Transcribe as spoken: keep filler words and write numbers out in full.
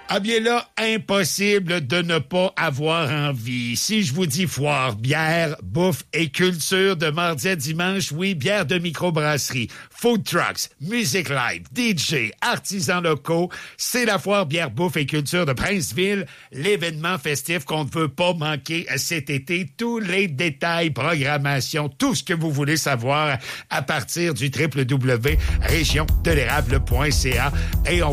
Ah bien là, impossible de ne pas avoir envie. Si je vous dis foire, bière, bouffe et culture de mardi à dimanche, oui, bière de microbrasserie, food trucks, musique live, D J, artisans locaux, c'est la foire bière, bouffe et culture de Princeville, l'événement festif qu'on ne veut pas manquer cet été. Tous les détails, programmation, tout ce que vous voulez savoir à partir du w w w point région de l'érable point c a et on